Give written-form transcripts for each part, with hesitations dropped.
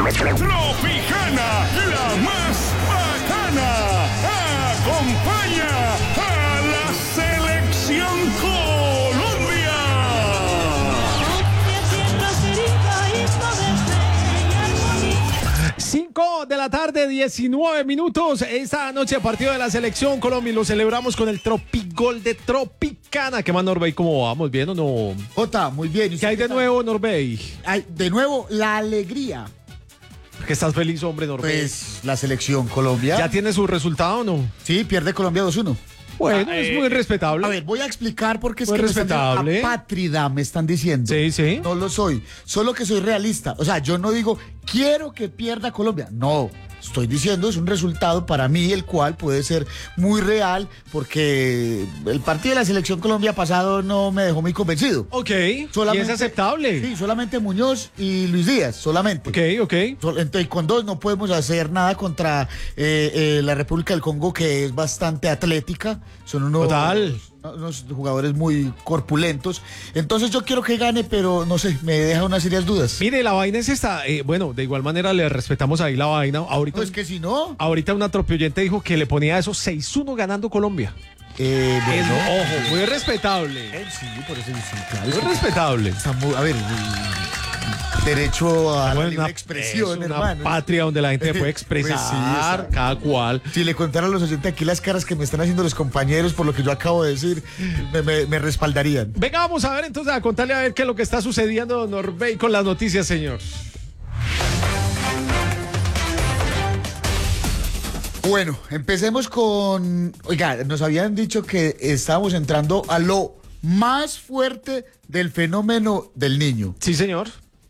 Tropicana, la más bacana, acompaña a la selección Colombia. 5 de la tarde, 19 minutos. Esta noche partido de la selección Colombia y lo celebramos con el Tropigol de Tropicana. ¿Qué más, Norbey? ¿Cómo vamos? ¿Bien o no? Jota, muy bien. ¿Qué hay de nuevo, Norbey? De nuevo, la alegría. ¿Que estás feliz, hombre, Norbey? Pues la selección Colombia. ¿Ya tiene su resultado o no? Sí, pierde Colombia 2-1. Bueno, es muy respetable. A ver, voy a explicar porque es Muy que respetable. me están apátrida, me están diciendo. Sí, sí. No lo soy, solo que soy realista. O sea, yo no digo, quiero que pierda Colombia. No, estoy diciendo, es un resultado para mí, el cual puede ser muy real, porque el partido de la selección Colombia pasado no me dejó muy convencido. Ok, y es aceptable. Sí, solamente Muñoz y Luis Díaz, solamente. Ok. Entonces, con dos no podemos hacer nada contra la República del Congo, que es bastante atlética. Son unos jugadores muy corpulentos. Entonces yo quiero que gane, pero no sé, me deja unas serias dudas. Mire, la vaina es esta. Bueno, de igual manera le respetamos ahí la vaina. Ahorita, Pues que si no. Ahorita una tropioyente dijo que le ponía eso 6-1 ganando Colombia. Bueno, Ojo, muy respetable. Sí, por eso sí, claro. Muy respetable. A ver, derecho a la Bueno, libre expresión, es una hermano. patria donde la gente puede expresar, Pues sí, cada cual. Si le contara a los oyentes aquí las caras que me están haciendo los compañeros por lo que yo acabo de decir, me respaldarían. Venga, vamos a ver entonces a contarle a ver qué es lo que está sucediendo, Norbey, con las noticias, señor. Bueno, empecemos con... Oiga, nos habían dicho que estábamos entrando a lo más fuerte del fenómeno del Niño. Sí, señor.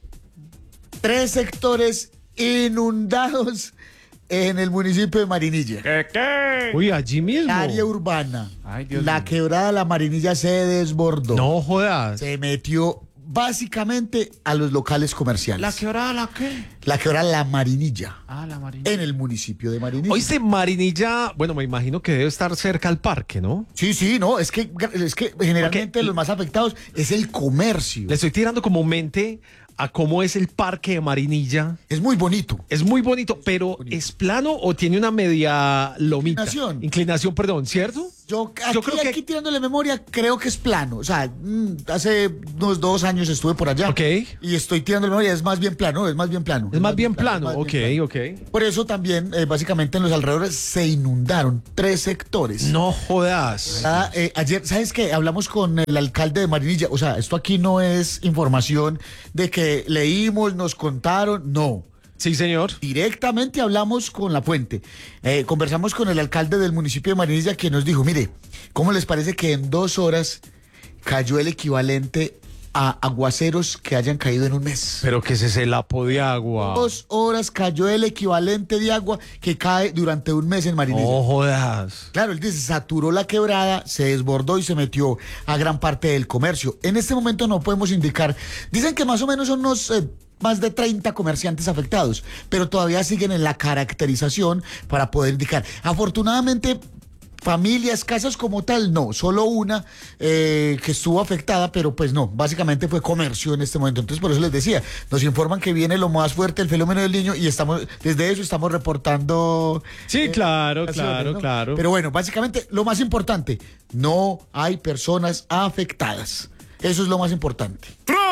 3 sectores inundados en el municipio de Marinilla. ¿Qué? Uy, allí mismo. Área urbana. Ay, Dios La mío. quebrada La Marinilla se desbordó. No jodas. Se metió básicamente a los locales comerciales. quebrada la qué? La quebrada La Marinilla. La Marinilla. En el municipio de Marinilla. Oíste, Marinilla, bueno, me imagino que debe estar cerca al parque, ¿no? Sí, no, es que generalmente Porque- los más afectados es el comercio. Le estoy tirando como mente a cómo es el parque de Marinilla. Es muy bonito. Es muy bonito, pero ¿es plano o tiene una media lomita? Inclinación. Perdón, ¿cierto? Yo creo que- aquí tirándole memoria, creo que es plano. O sea, hace unos 2 años estuve por allá. Ok. Y estoy tirando memoria, es más bien plano, es más bien plano. Es más bien plano, es más ok, bien plano. ok. Por eso también, básicamente en los alrededores se inundaron 3 sectores. No jodas. Ayer, ¿sabes qué? Hablamos con el alcalde de Marinilla. O sea, esto aquí no es información de que leímos, nos contaron, no. Sí, señor. Directamente hablamos con la fuente. Conversamos con el alcalde del municipio de Marinilla, que nos dijo, mire, ¿cómo les parece que en 2 horas cayó el equivalente a aguaceros que hayan caído en un mes? Pero que ese es el lapo de agua. 2 horas cayó el equivalente de agua que cae durante un mes en Marinilla. No jodas. Claro, él dice, saturó la quebrada, se desbordó y se metió a gran parte del comercio. En este momento no podemos indicar. Dicen que más o menos son unos más de 30 comerciantes afectados, pero todavía siguen en la caracterización para poder indicar. Afortunadamente, familias, casas como tal, no, solo una que estuvo afectada, pero pues no, básicamente fue comercio en este momento. Entonces, por eso les decía, nos informan que viene lo más fuerte, el fenómeno del Niño, y desde eso estamos reportando. Sí, claro. ¿no? Pero bueno, básicamente lo más importante, no hay personas afectadas. Eso es lo más importante.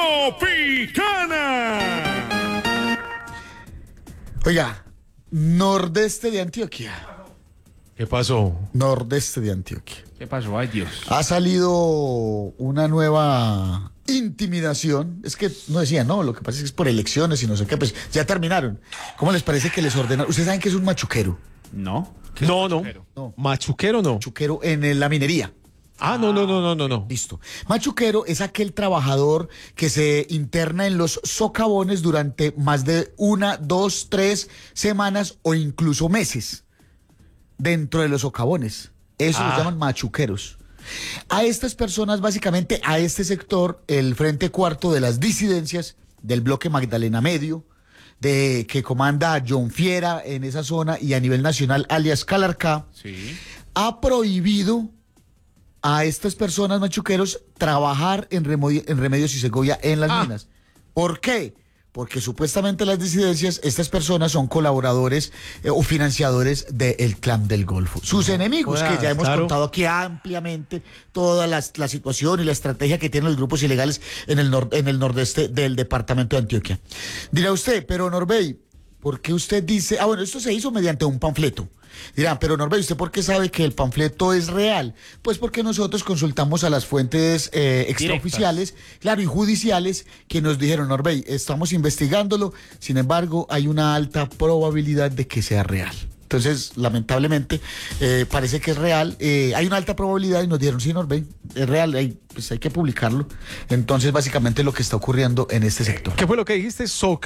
Tropicana. Oiga, nordeste de Antioquia. ¿Qué pasó? Nordeste de Antioquia. ¿Qué pasó? Ay, Dios. Ha salido una nueva intimidación. Es que no decía, no, lo que pasa es que es por elecciones y no sé qué, pues ya terminaron. ¿Cómo les parece que les ordenan? Ustedes saben que es un machuquero. No. No. No. Machuquero no. Machuquero en la minería. Ah, no. Listo. Machuquero es aquel trabajador que se interna en los socavones durante más de 1, 2, 3 semanas o incluso meses dentro de los socavones. Eso los llaman machuqueros. A estas personas, básicamente, a este sector, el Frente Cuarto de las disidencias del bloque Magdalena Medio, que comanda John Fiera en esa zona y a nivel nacional, alias Calarcá, Sí. ha prohibido a estas personas machuqueros trabajar en Remedios y Segovia en las minas. ¿Por qué? porque supuestamente las disidencias, estas personas son colaboradores o financiadores del Clan del Golfo. Sus enemigos, jodas, que ya hemos claro. contado aquí ampliamente toda la situación y la estrategia que tienen los grupos ilegales en el nordeste del departamento de Antioquia. Dirá usted, pero Norbey, ¿por qué usted dice? Ah, bueno, esto se hizo mediante un panfleto. Dirán, pero Norbey, ¿usted por qué sabe que el panfleto es real? Pues porque nosotros consultamos a las fuentes extraoficiales, claro, y judiciales, que nos dijeron, Norbey, estamos investigándolo, sin embargo, hay una alta probabilidad de que sea real. Entonces, lamentablemente, parece que es real. Hay una alta probabilidad y nos dijeron, sí, Norbey, es real, pues hay que publicarlo. Entonces, básicamente, lo que está ocurriendo en este sector. ¿Qué fue lo que dijiste?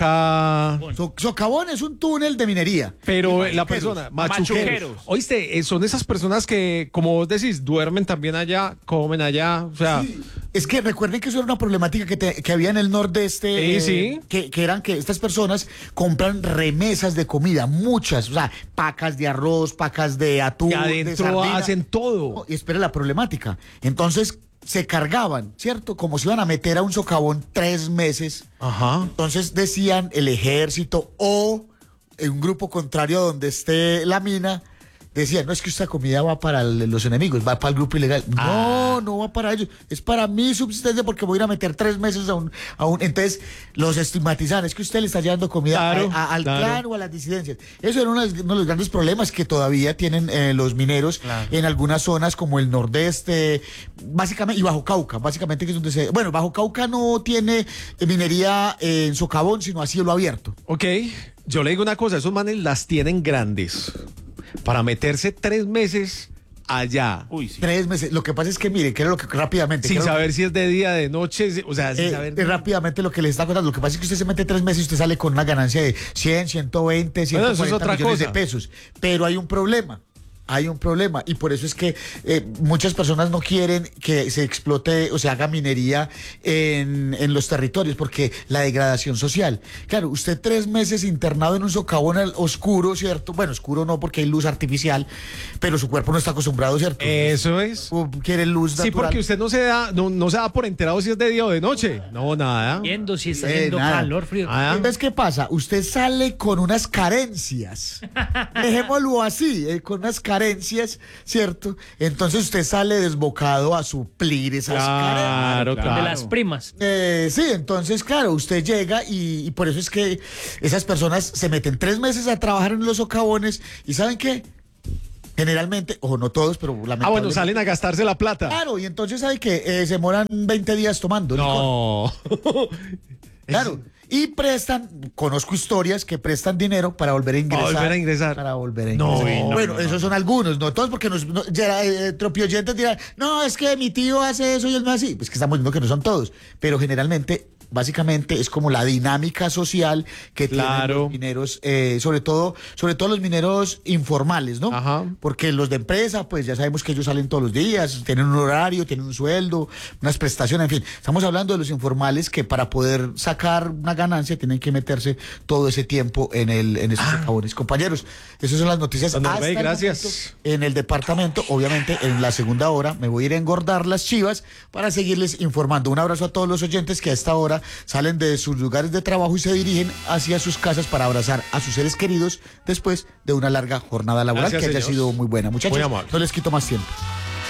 Socavón es un túnel de minería. Pero la persona, machuqueros. Machuqueros. Oíste, son esas personas que, como vos decís, duermen también allá, comen allá, o sea... Sí, es que recuerden que eso era una problemática que había en el nordeste. Sí. Que eran que estas personas compran remesas de comida, muchas, o sea, pacas de arroz, pacas de atún, Y de adentro sardina. hacen todo. No, y espera la problemática. Entonces se cargaban, ¿cierto? Como si iban a meter a un socavón 3 meses. Ajá. Entonces decían el ejército o un grupo contrario a donde esté la mina, decían, no, es que esta comida va para los enemigos, va para el grupo ilegal. No va para ellos, es para mi subsistencia porque voy a ir a meter 3 meses a un... Entonces los estigmatizan, es que usted le está llevando comida Claro, al claro. clan o a las disidencias. Eso era uno de los grandes problemas que todavía tienen los mineros en algunas zonas como el nordeste, básicamente, y Bajo Cauca, básicamente que es donde se... Bueno, Bajo Cauca no tiene minería en socavón, sino a cielo abierto. Ok, yo le digo una cosa, esos manes las tienen grandes para meterse 3 meses allá. Uy, sí. 3 meses. Lo que pasa es que, mire, que era lo que rápidamente... Sin creo que- saber si es de día, de noche, o sea, sin saber... rápidamente lo que le está contando. Lo que pasa es que usted se mete 3 meses y usted sale con una ganancia de 100, 120, Bueno, eso es 140 otra millones cosa. de pesos. Pero hay un problema. Hay un problema y por eso es que muchas personas no quieren que se explote o se haga minería en los territorios porque la degradación social. Claro, usted 3 meses internado en un socavón oscuro, ¿cierto? Bueno, oscuro no porque hay luz artificial, pero su cuerpo no está acostumbrado, ¿cierto? Eso es. O quiere luz natural. Sí, porque usted no se da por enterado si es de día o de noche. No, nada. Viendo si está haciendo nada. calor, frío. Ah, Entonces, ¿qué pasa? Usted sale con unas carencias. Dejémoslo así, con unas carencias, ¿cierto? Entonces usted sale desbocado a suplir esas claro, carencias. claro. De las primas. Sí, entonces, claro, usted llega y por eso es que esas personas se meten 3 meses a trabajar en los socavones y ¿saben qué? Generalmente, ojo, no todos, pero lamentablemente. bueno, salen a gastarse la plata. Claro, y entonces, ¿sabe qué? Se demoran 20 días tomando licor. No. Claro. Y prestan, conozco historias que prestan dinero para volver a ingresar. volver a ingresar. Para volver a No, ingresar. no, Bueno, esos son algunos, no todos, porque tropioyentes dirán, no, es que mi tío hace eso y él no es así. Pues que estamos viendo que no son todos, pero generalmente, básicamente, es como la dinámica social que Claro. tienen los mineros, sobre todo los mineros informales, ¿no? Ajá. Porque los de empresa, pues ya sabemos que ellos salen todos los días, tienen un horario, tienen un sueldo, unas prestaciones, en fin. Estamos hablando de los informales que para poder sacar una ganancia tienen que meterse todo ese tiempo en esos socavones. Compañeros, esas son las noticias. Don Norbey, hasta el gracias. momento en el departamento. Obviamente, en la segunda hora me voy a ir a engordar las chivas para seguirles informando. Un abrazo a todos los oyentes que a esta hora salen de sus lugares de trabajo y se dirigen hacia sus casas para abrazar a sus seres queridos después de una larga jornada laboral Gracias, que haya señor. sido muy buena. Muchachos, Muy amable. no les quito más tiempo.